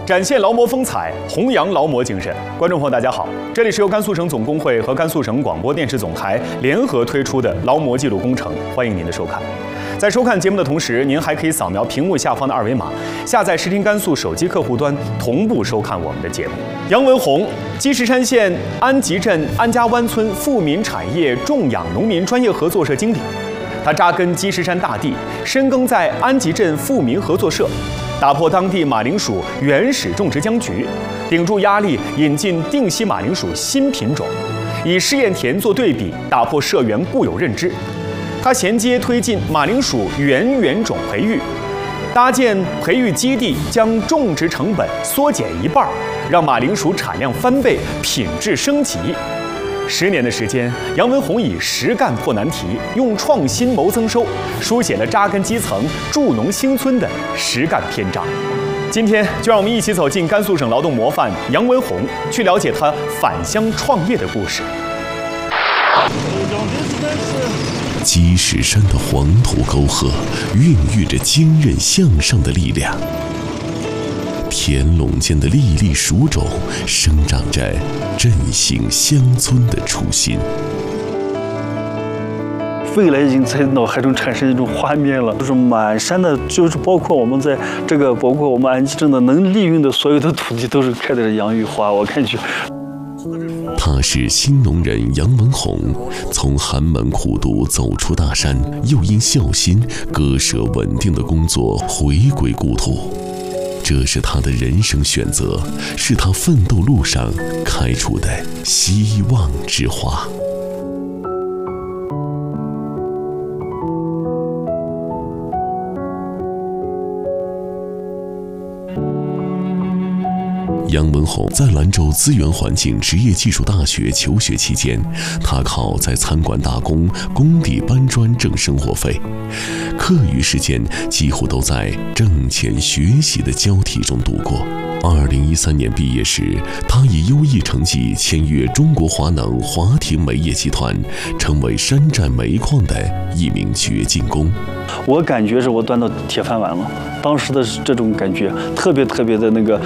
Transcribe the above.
展现劳模风采，弘扬劳模精神。观众朋友，大家好，这里是由甘肃省总工会和甘肃省广播电视总台联合推出的劳模记录工程，欢迎您的收看。在收看节目的同时，您还可以扫描屏幕下方的二维码，下载视听甘肃手机客户端，同步收看我们的节目。杨文宏，积石山县安集镇安家湾村富民产业种养农民专业合作社经理，他扎根积石山大地，深耕在安集镇富民合作社，打破当地马铃薯原始种植僵局，顶住压力引进定西马铃薯新品种，以试验田做对比，打破社员固有认知。他衔接推进马铃薯原种培育，搭建培育基地，将种植成本缩减一半，让马铃薯产量翻倍，品质升级。10年的时间，杨文宏以实干破难题，用创新谋增收，书写了扎根基层、助农兴村的实干篇章。今天就让我们一起走进甘肃省劳动模范杨文宏，去了解他返乡创业的故事。 积石山的黄土沟壑孕育着坚韧向上的力量，田垄间的粒粒薯种生长着振兴乡村的初心。 未来已经在脑海中产生一种画面了，就是满山的，就是包括我们在这个，包括我们安集镇的能利用的所有的土地都是开的洋芋花，我看去。 他是新农人杨文宏，从寒门苦读走出大山，又因孝心割舍稳定的工作回归故土。这是他的人生选择，是他奋斗路上开出的希望之花。杨文宏在兰州资源环境职业技术大学求学期间，他靠在餐馆打工、工地搬砖挣生活费，课余时间几乎都在挣钱学习的交替中度过。2013年毕业时，他以优异成绩签约中国华能华庭煤业集团，成为山寨煤矿的一名掘进工。 我感觉是我端到铁饭碗了，当时的这种感觉特别的那个